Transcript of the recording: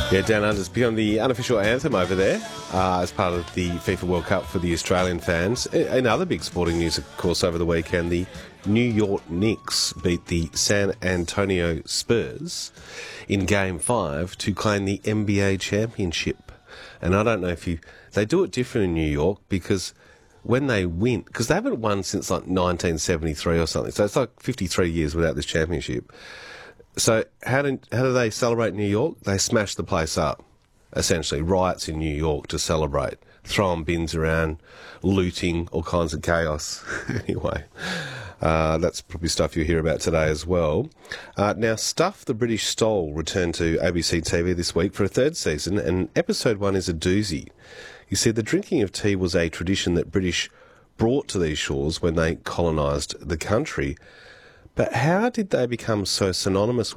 Yeah, Down Under's become the unofficial anthem over there as part of the FIFA World Cup for the Australian fans. In other big sporting news, of course, over the weekend, the New York Knicks beat the San Antonio Spurs in Game 5 to claim the NBA championship. And I don't know if they do it different in New York because when they win, because they haven't won since like 1973 or something, so it's like 53 years without this championship. So how do they celebrate in New York? They smash the place up, essentially. Riots in New York to celebrate. Throwing bins around, looting, all kinds of chaos. Anyway, that's probably stuff you'll hear about today as well. Now, Stuff the British Stole returned to ABC TV this week for a third season, and episode 1 is a doozy. You see, the drinking of tea was a tradition that British brought to these shores when they colonised the country. But how did they become so synonymous with